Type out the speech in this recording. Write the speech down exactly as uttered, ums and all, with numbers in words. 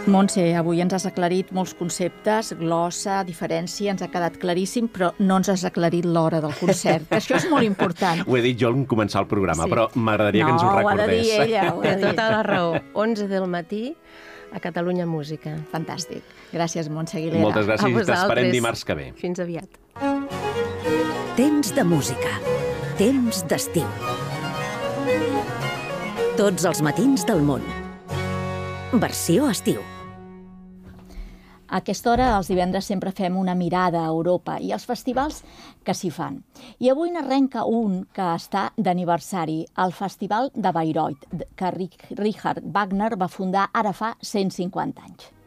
Montse, avui ens has aclarit molts conceptes, glossa, diferència, ens ha quedat claríssim, però no ens has aclarit l'hora del concert. Això és molt important. Ho he dit jo en començar el programa, sí. Però m'agradaria no, que ens ho recordés. No, ho ha de dir ella. Ho ha de dir. Tota la raó. onze del matí a Catalunya Música. Fantàstic. Gràcies, Montse Aguilera. Moltes gràcies. T'esperem dimarts que ve. Fins aviat. Temps de música. Temps d'estiu. Tots els matins del món. Versió estiu. A aquesta hora, els divendres, sempre fem una mirada a Europa i als festivals que s'hi fan. I avui n'arrenca un que està d'aniversari, el Festival de Bayreuth, que Richard Wagner va fundar ara fa cent cinquanta anys.